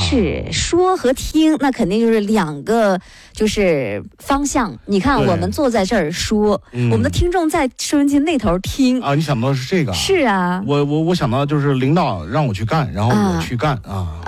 是说和听，那肯定就是两个就是方向。你看，我们坐在这儿说，我们的听众在收音机那头听啊。你想到的是这个？ 是啊， 我想到就是领导让我去干，然后我去干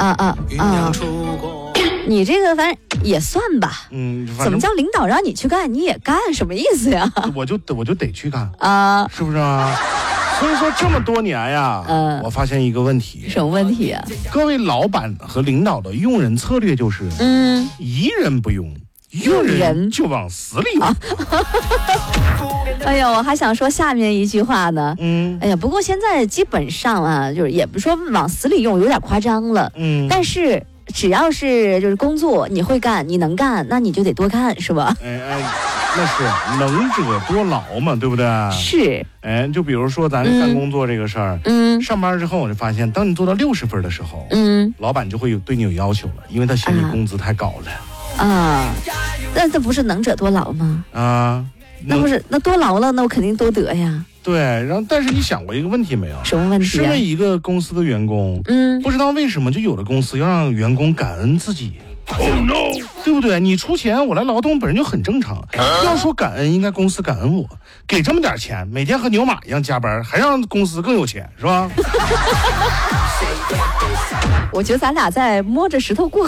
你这个反正也算吧，怎么叫领导让你去干你也干，什么意思呀？ 我就得去干啊，是不是啊？所以说这么多年呀，我发现一个问题。 什么问题啊？ 各位老板和领导的用人策略就是，疑人不用，用人就往死里用。 哎呀，我还想说下面一句话呢。哎呀，不过现在基本上啊，就是也不说往死里用，有点夸张了。但是只要是就是工作你会干，你能干，那你就得多干，是吧？ 那是能者多劳嘛，对不对？ 是。 就比如说咱干工作这个事儿，上班之后我就发现，当你做到60分的时候，老板就会对你有要求了，因为他嫌你工资太高了啊。那这不是能者多劳吗？啊，那不是那多劳了，那我肯定多得呀。 对，然后但是你想过一个问题没有？ 什么问题？ 身为一个公司的员工，不知道为什么就有的公司要让员工感恩自己。Oh no， 对不对？你出钱，我来劳动本身就很正常。要说感恩，应该公司感恩我，给这么点钱，每天和牛马一样加班，还让公司更有钱，是吧？ 我觉得咱俩在摸着石头过